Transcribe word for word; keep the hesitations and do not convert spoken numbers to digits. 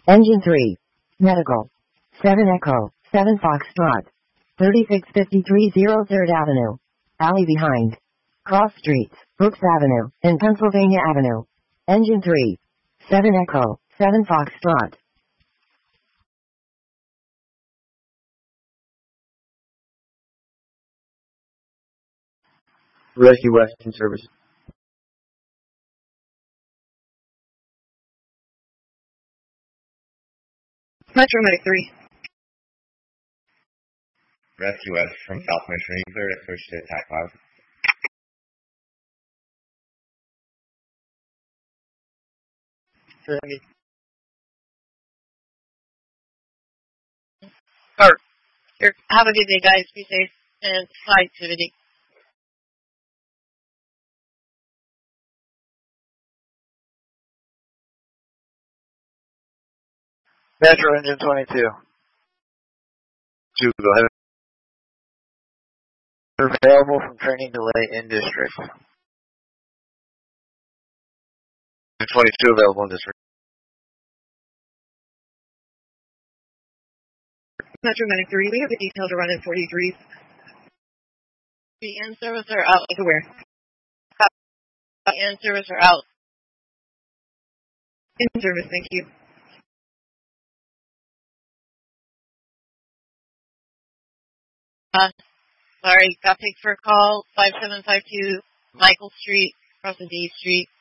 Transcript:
Engine three. Medical. seven Echo, seven Foxtrot. thirty-six fifty-three zero third Avenue. Alley behind. Cross Streets, Brooks Avenue, and Pennsylvania Avenue. Engine three. seven Echo, seven Foxtrot. Rescue Western Service. Metro Medic three. Rescue West from South Mission, clear to switch to attack five. Ready. Or, here, have a good day, guys. Be safe and high activity. Metro Engine twenty-two. Two, go ahead. Available from training delay in district. twenty-two available in district. Metro Medic three, we have a detail to run in forty-three. The in service are out like where? The in service are out. In service, thank you. Uh, sorry, got picked for a call, five seven five two Michael Street, across the D Street.